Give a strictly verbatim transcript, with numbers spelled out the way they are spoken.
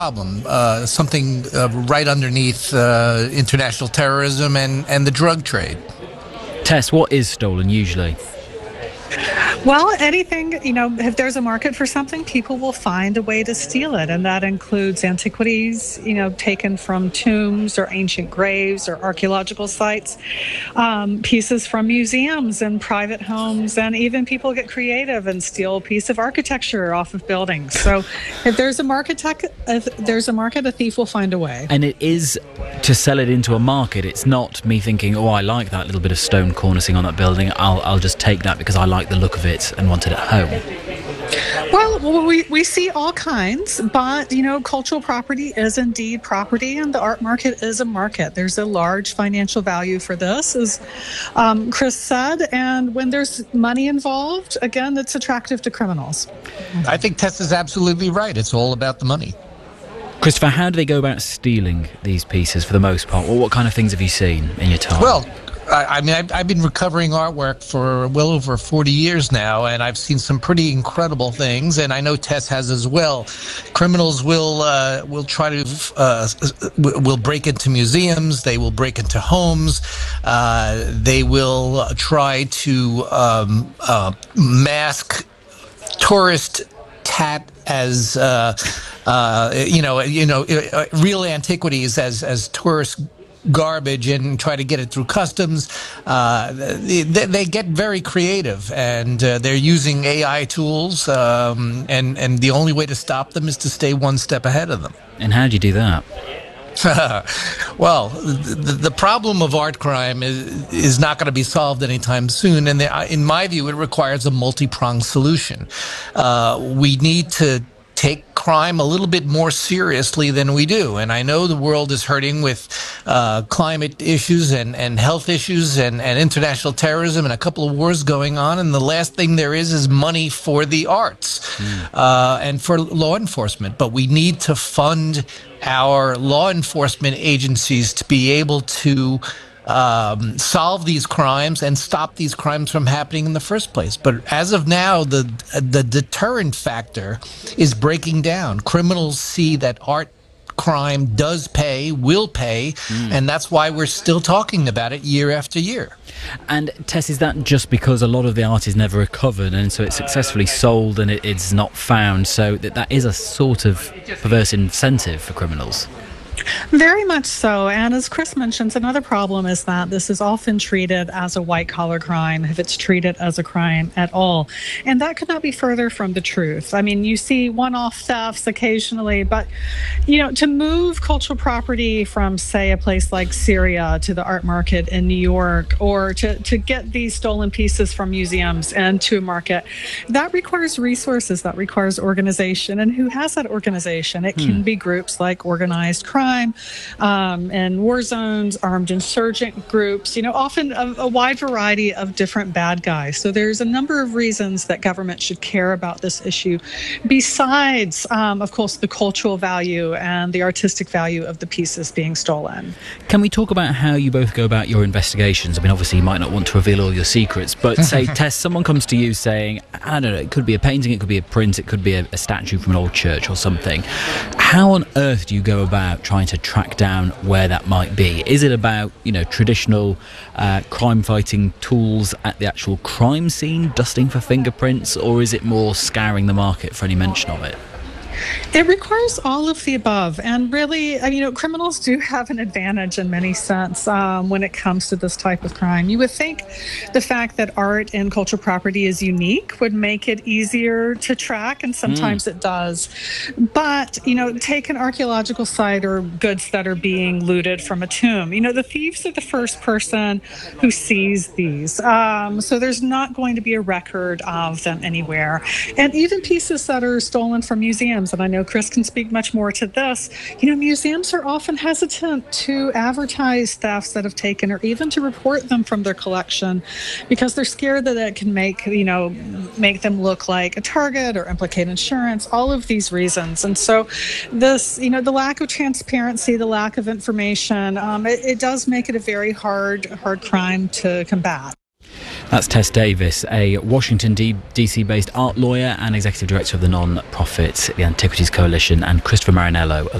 problem, uh, something uh, right underneath uh, international terrorism and, and the drug trade. Tess, what is stolen usually? Well, anything, you know, if there's a market for something, people will find a way to steal it. And that includes antiquities, you know, taken from tombs or ancient graves or archaeological sites, um, pieces from museums and private homes, and even people get creative and steal a piece of architecture off of buildings. So if there's a market, tech, if there's a market, a thief will find a way. And it is to sell it into a market. It's not me thinking, oh, I like that little bit of stone cornicing on that building. I'll, I'll just take that because I like the look of it and want it at home. Well, we, we see all kinds, but, you know, cultural property is indeed property, and the art market is a market. There's a large financial value for this, as um, Chris said, and when there's money involved, again, it's attractive to criminals. I think Tess is absolutely right. It's all about the money. Christopher, how do they go about stealing these pieces for the most part? Or what kind of things have you seen in your time? Well, I mean, I've, I've been recovering artwork for well over forty years now, and I've seen some pretty incredible things, and I know Tess has as well. Criminals will uh, will try to uh, will break into museums. They will break into homes. Uh, they will try to um, uh, mask tourist tat as uh, uh, you know, you know, uh, real antiquities as as tourist garbage and try to get it through customs. Uh, they, they get very creative, and uh, they're using A I tools, um, and, and the only way to stop them is to stay one step ahead of them. And how do you do that? Well, the, the problem of art crime is, is not going to be solved anytime soon, and the, in my view, it requires a multi-pronged solution. Uh, we need to take crime a little bit more seriously than we do. And I know the world is hurting with uh, climate issues and, and health issues and, and international terrorism and a couple of wars going on. And the last thing there is is money for the arts mm. uh, and for law enforcement. But we need to fund our law enforcement agencies to be able to Um, solve these crimes and stop these crimes from happening in the first place. But as of now, the the deterrent factor is breaking down. Criminals see that art crime does pay, will pay, mm. and that's why we're still talking about it year after year. And Tess, is that just because a lot of the art is never recovered, and so it's successfully sold and it, it's not found, so that that is a sort of perverse incentive for criminals? Very much so. And as Chris mentions, another problem is that this is often treated as a white-collar crime, if it's treated as a crime at all. And that could not be further from the truth. I mean, you see one-off thefts occasionally, but, you know, to move cultural property from, say, a place like Syria to the art market in New York, or to, to get these stolen pieces from museums into a market, that requires resources, that requires organization. And who has that organization? It can hmm. be groups like organized crime, Um, and war zones, armed insurgent groups, you know, often a, a wide variety of different bad guys. So there's a number of reasons that government should care about this issue, besides, um, of course, the cultural value and the artistic value of the pieces being stolen. Can we talk about how you both go about your investigations? I mean, obviously you might not want to reveal all your secrets, but say, Tess, someone comes to you saying, I don't know, it could be a painting, it could be a print, it could be a, a statue from an old church or something. How on earth do you go about trying to track down where that might be? Is it about, you know, traditional uh, crime-fighting tools at the actual crime scene, dusting for fingerprints, or is it more scouring the market for any mention of it? It requires all of the above. And really, you know, criminals do have an advantage in many sense um, when it comes to this type of crime. You would think the fact that art and cultural property is unique would make it easier to track, and sometimes mm. it does. But, you know, take an archaeological site or goods that are being looted from a tomb. You know, the thieves are the first person who sees these. Um, so there's not going to be a record of them anywhere. And even pieces that are stolen from museums, and I know Chris can speak much more to this, you know, museums are often hesitant to advertise thefts that have taken, or even to report them from their collection, because they're scared that it can make, you know, make them look like a target or implicate insurance, all of these reasons. And so this, you know, the lack of transparency, the lack of information, um, it, it does make it a very hard, hard crime to combat. That's Tess Davis, a Washington D C based art lawyer and executive director of the non-profit The Antiquities Coalition, and Christopher Marinello,